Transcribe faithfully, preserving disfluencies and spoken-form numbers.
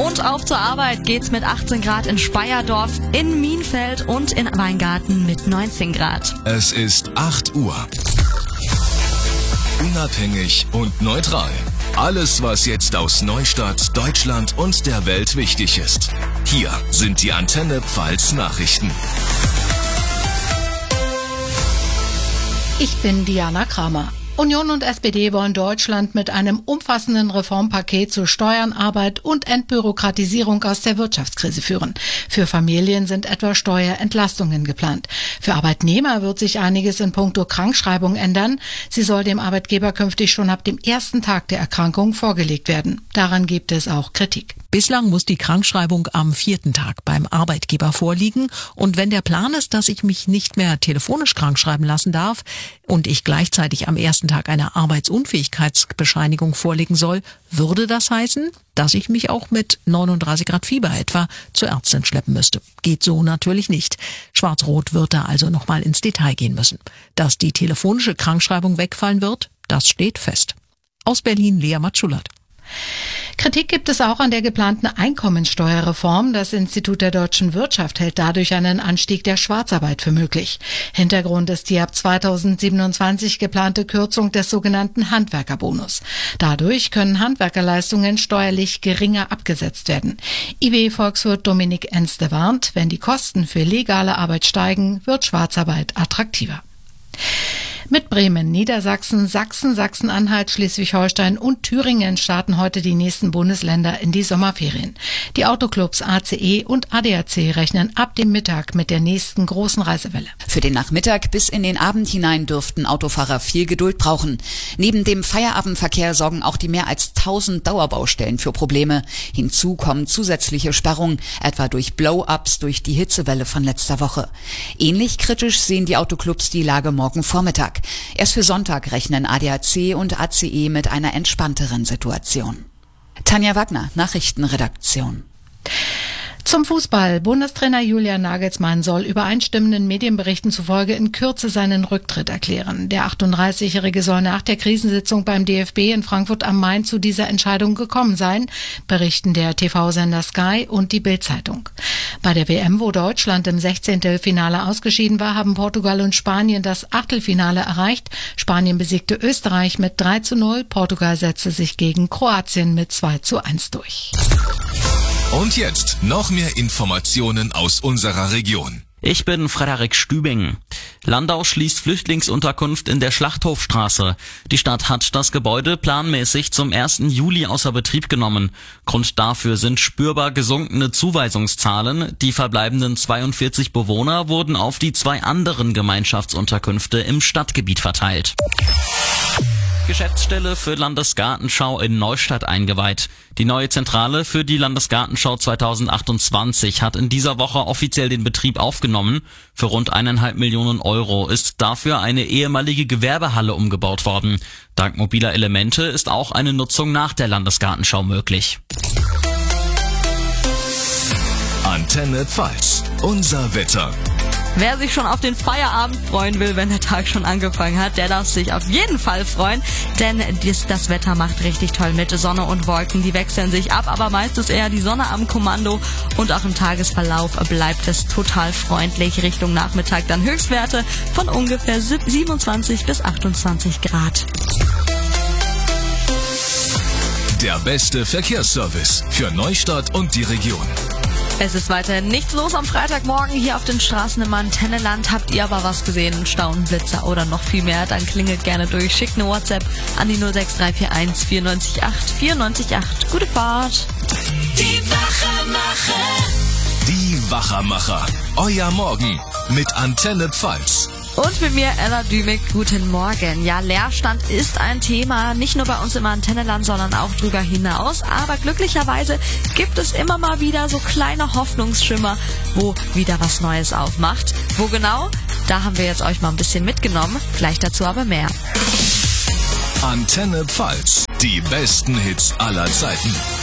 Und auf zur Arbeit geht's mit achtzehn Grad in Speyerdorf, in Mienfeld und in Weingarten mit neunzehn Grad. Es ist acht Uhr. Unabhängig und neutral. Alles, was jetzt aus Neustadt, Deutschland und der Welt wichtig ist. Hier sind die Antenne Pfalz Nachrichten. Ich bin Diana Kramer. Union und S P D wollen Deutschland mit einem umfassenden Reformpaket zu Steuern, Arbeit und Entbürokratisierung aus der Wirtschaftskrise führen. Für Familien sind etwa Steuerentlastungen geplant. Für Arbeitnehmer wird sich einiges in puncto Krankschreibung ändern. Sie soll dem Arbeitgeber künftig schon ab dem ersten Tag der Erkrankung vorgelegt werden. Daran gibt es auch Kritik. Bislang muss die Krankschreibung am vierten Tag beim Arbeitgeber vorliegen. Und wenn der Plan ist, dass ich mich nicht mehr telefonisch krankschreiben lassen darf und ich gleichzeitig am ersten Tag eine Arbeitsunfähigkeitsbescheinigung vorlegen soll, würde das heißen, dass ich mich auch mit neununddreißig Grad Fieber etwa zur Ärztin schleppen müsste. Geht so natürlich nicht. Schwarz-Rot wird da also nochmal ins Detail gehen müssen. Dass die telefonische Krankschreibung wegfallen wird, das steht fest. Aus Berlin, Lea Matschulat. Kritik gibt es auch an der geplanten Einkommensteuerreform. Das Institut der deutschen Wirtschaft hält dadurch einen Anstieg der Schwarzarbeit für möglich. Hintergrund ist die ab zweitausendsiebenundzwanzig geplante Kürzung des sogenannten Handwerkerbonus. Dadurch können Handwerkerleistungen steuerlich geringer abgesetzt werden. I W-Volkswirt Dominik Enste warnt, wenn die Kosten für legale Arbeit steigen, wird Schwarzarbeit attraktiver. Mit Bremen, Niedersachsen, Sachsen, Sachsen-Anhalt, Schleswig-Holstein und Thüringen starten heute die nächsten Bundesländer in die Sommerferien. Die Autoclubs A C E und A D A C rechnen ab dem Mittag mit der nächsten großen Reisewelle. Für den Nachmittag bis in den Abend hinein dürften Autofahrer viel Geduld brauchen. Neben dem Feierabendverkehr sorgen auch die mehr als tausend Dauerbaustellen für Probleme. Hinzu kommen zusätzliche Sperrungen, etwa durch Blow-ups durch die Hitzewelle von letzter Woche. Ähnlich kritisch sehen die Autoclubs die Lage morgen Vormittag. Erst für Sonntag rechnen A D A C und A C E mit einer entspannteren Situation. Tanja Wagner, Nachrichtenredaktion. Zum Fußball. Bundestrainer Julian Nagelsmann soll übereinstimmenden Medienberichten zufolge in Kürze seinen Rücktritt erklären. Der achtunddreißigjährige soll nach der Krisensitzung beim D F B in Frankfurt am Main zu dieser Entscheidung gekommen sein, berichten der T V-Sender Sky und die Bild-Zeitung. Bei der W M, wo Deutschland im Sechzehntelfinale ausgeschieden war, haben Portugal und Spanien das Achtelfinale erreicht. Spanien besiegte Österreich mit drei zu null, Portugal setzte sich gegen Kroatien mit zwei zu eins durch. Und jetzt noch mehr Informationen aus unserer Region. Ich bin Frederik Stübing. Landau schließt Flüchtlingsunterkunft in der Schlachthofstraße. Die Stadt hat das Gebäude planmäßig zum ersten Juli außer Betrieb genommen. Grund dafür sind spürbar gesunkene Zuweisungszahlen. Die verbleibenden zweiundvierzig Bewohner wurden auf die zwei anderen Gemeinschaftsunterkünfte im Stadtgebiet verteilt. Geschäftsstelle für Landesgartenschau in Neustadt eingeweiht. Die neue Zentrale für die Landesgartenschau zweitausendachtundzwanzig hat in dieser Woche offiziell den Betrieb aufgenommen. Für rund eineinhalb Millionen Euro ist dafür eine ehemalige Gewerbehalle umgebaut worden. Dank mobiler Elemente ist auch eine Nutzung nach der Landesgartenschau möglich. Antenne Pfalz, unser Wetter. Wer sich schon auf den Feierabend freuen will, wenn der Tag schon angefangen hat, der darf sich auf jeden Fall freuen, denn das, das Wetter macht richtig toll mit. Sonne und Wolken, die wechseln sich ab, aber meist ist eher die Sonne am Kommando und auch im Tagesverlauf bleibt es total freundlich. Richtung Nachmittag dann Höchstwerte von ungefähr siebenundzwanzig bis achtundzwanzig Grad. Der beste Verkehrsservice für Neustadt und die Region. Es ist weiterhin nichts los am Freitagmorgen hier auf den Straßen im Antenneland. Habt ihr aber was gesehen, Staunen, Blitzer oder noch viel mehr, dann klingelt gerne durch. Schickt eine WhatsApp an die null sechs drei vier eins vier neun acht vier neun acht. Gute Fahrt. Die Wachermacher. Die Wachermacher. Euer Morgen mit Antenne Pfalz. Und mit mir Ella Dümig, guten Morgen. Ja, Leerstand ist ein Thema, nicht nur bei uns im Antennenland, sondern auch drüber hinaus. Aber glücklicherweise gibt es immer mal wieder so kleine Hoffnungsschimmer, wo wieder was Neues aufmacht. Wo genau? Da haben wir jetzt euch mal ein bisschen mitgenommen. Gleich dazu aber mehr. Antenne Pfalz, die besten Hits aller Zeiten.